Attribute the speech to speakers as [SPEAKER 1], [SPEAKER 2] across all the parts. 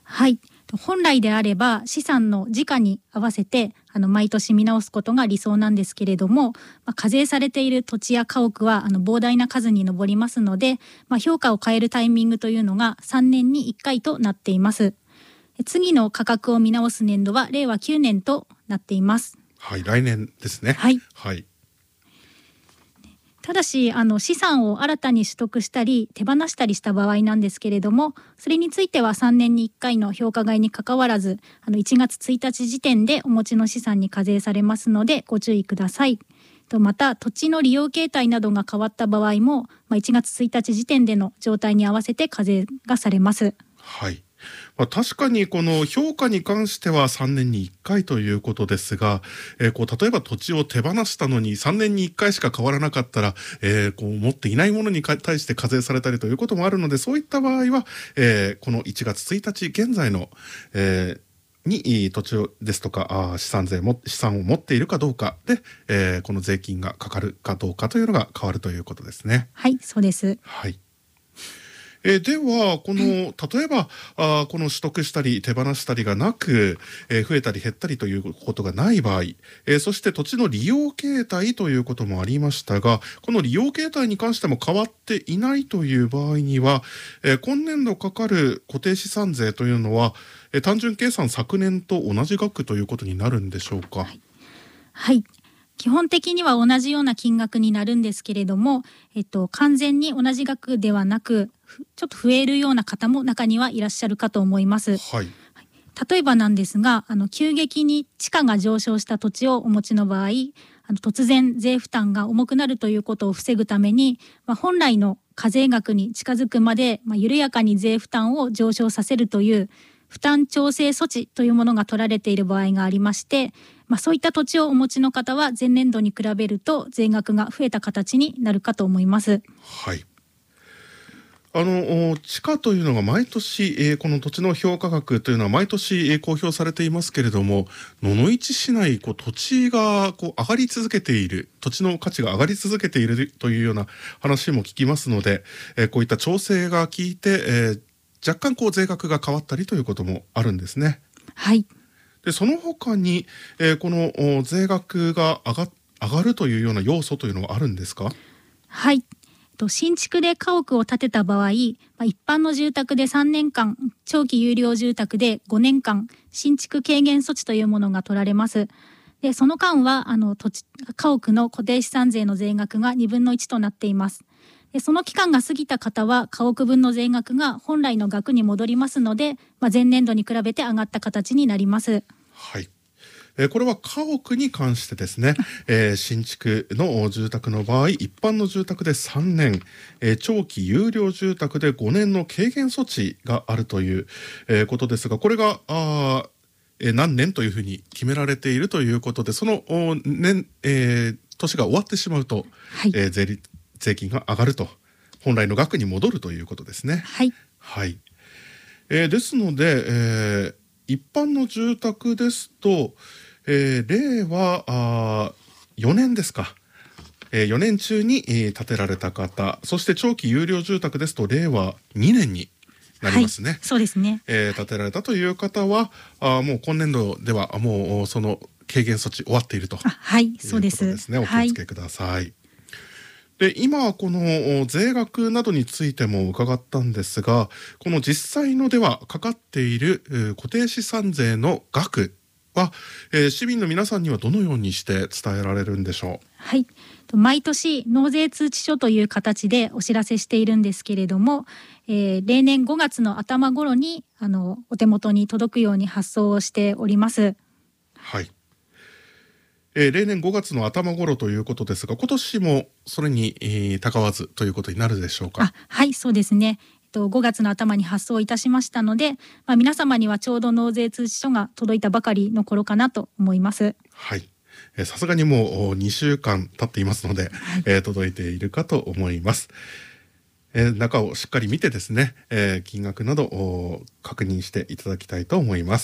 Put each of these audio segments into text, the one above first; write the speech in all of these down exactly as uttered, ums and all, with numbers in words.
[SPEAKER 1] はい、本来であれば資産の時価に合わせてあの毎年見直すことが理想なんですけれども、まあ、課税されている土地や家屋はあの膨大な数に上りますので、まあ、評価を変えるタイミングというのがさんねんにいっかいとなっています。次の価格を見直す年度はれいわきゅうねんとなっています。
[SPEAKER 2] はい、来年ですね。
[SPEAKER 1] はい、
[SPEAKER 2] はい、
[SPEAKER 1] ただしあの資産を新たに取得したり手放したりした場合なんですけれども、それについてはさんねんにいっかいの評価外にかかわらずあのいちがつついたち時点でお持ちの資産に課税されますのでご注意ください。とまた土地の利用形態などが変わった場合も、まあ、いちがつついたち時点での状態に合わせて課税がされます。
[SPEAKER 2] はい、まあ、確かにこの評価に関してはさんねんにいっかいということですが、えー、こう例えば土地を手放したのにさんねんにいっかいしか変わらなかったら、えー、こう持っていないものに対して課税されたりということもあるので、そういった場合は、えー、このいちがつついたち現在の、えーに土地ですとかあ資産税も資産を持っているかどうかで、えー、この税金がかかるかどうかというのが変わるということですね。
[SPEAKER 1] はい、そうです。
[SPEAKER 2] はい、えー、ではこの例えばあこの取得したり手放したりがなく、えー、増えたり減ったりということがない場合、えー、そして土地の利用形態ということもありましたが、この利用形態に関しても変わっていないという場合には、えー、今年度かかる固定資産税というのは、えー、単純計算昨年と同じ額ということになるんでしょうか。
[SPEAKER 1] はい、はい、基本的には同じような金額になるんですけれども、えっと、完全に同じ額ではなくちょっと増えるような方も中にはいらっしゃるかと思います。
[SPEAKER 2] はい、
[SPEAKER 1] 例えばなんですが、あの急激に地価が上昇した土地をお持ちの場合、あの突然税負担が重くなるということを防ぐために、まあ、本来の課税額に近づくまで、まあ、緩やかに税負担を上昇させるという負担調整措置というものが取られている場合がありまして、まあ、そういった土地をお持ちの方は前年度に比べると税額が増えた形になるかと思います。
[SPEAKER 2] はい、あの地価というのが毎年、えー、この土地の評価額というのは毎年、えー、公表されていますけれども、野々市市内こう土地がこう上がり続けている、土地の価値が上がり続けているというような話も聞きますので、えー、こういった調整が効いて、えー、若干こう税額が変わったりということもあるんですね。
[SPEAKER 1] はい、
[SPEAKER 2] でその他に、えー、この税額が上が、上がるというような要素というのはあるんですか。
[SPEAKER 1] はい、新築で家屋を建てた場合、一般の住宅でさんねんかん、長期有料住宅でごねんかん新築軽減措置というものが取られます。でその間はあの土地家屋の固定資産税の税額がにぶんのいちとなっています。でその期間が過ぎた方は家屋分の税額が本来の額に戻りますので、まあ、前年度に比べて上がった形になります。
[SPEAKER 2] はい、えー、これは家屋に関してですね、えー、新築の住宅の場合、一般の住宅でさんねん、えー、長期有料住宅でごねんの軽減措置があるという、えー、ことですが、これがあえー、何年というふうに決められているということで、その年、えー、年が終わってしまうと、はい、えー、税率税金が上がると、本来の額に戻るということですね。
[SPEAKER 1] はい、
[SPEAKER 2] はい、えー、ですので、えー、一般の住宅ですと、えー、令和あよねんですか、えー、よねん中に、えー、建てられた方、そして長期有料住宅ですとれいわにねんになりますね。はい、
[SPEAKER 1] そうですね。
[SPEAKER 2] えー、建てられたという方はあもう今年度ではもうその軽減措置終わっているということですね。
[SPEAKER 1] はい、そうです。
[SPEAKER 2] お気をつけください。はい、で今この税額などについても伺ったんですが、この実際のではかかっている固定資産税の額は、えー、市民の皆さんにはどのようにして伝えられるんでしょう。
[SPEAKER 1] はい、毎年納税通知書という形でお知らせしているんですけれども、えー、例年ごがつの頭頃にあのお手元に届くように発送をしております。
[SPEAKER 2] はい、えー、例年ごがつの頭頃ということですが、今年もそれに、えー、たがわずということになるでしょうか。
[SPEAKER 1] あ、はい、そうですね。ごがつの頭に発送いたしましたので、まあ、皆様にはちょうど納税通知書が届いたばかりの頃かなと思います。
[SPEAKER 2] はい、さすがにもうにしゅうかん経っていますので、はい、えー、届いているかと思います。えー、中をしっかり見てですね、えー、金額などを確認していただきたいと思います。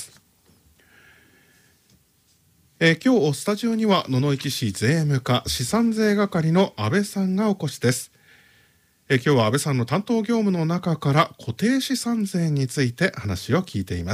[SPEAKER 2] えー、今日スタジオには野々市市税務課資産税係の安倍さんがお越しです。えー、今日は安倍さんの担当業務の中から固定資産税について話を聞いています。